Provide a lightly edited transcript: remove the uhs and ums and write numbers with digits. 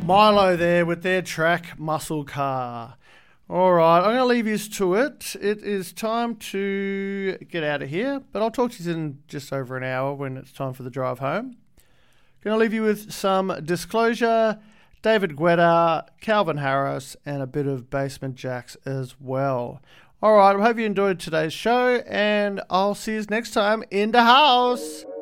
Milo there with their track Muscle Car. All right, I'm going to leave you to it. It is time to get out of here, but I'll talk to you in just over an hour when it's time for the drive home. Going to leave you with some Disclosure, David Guetta, Calvin Harris, and a bit of Basement Jaxx as well. All right, I hope you enjoyed today's show, and I'll see you next time in the house.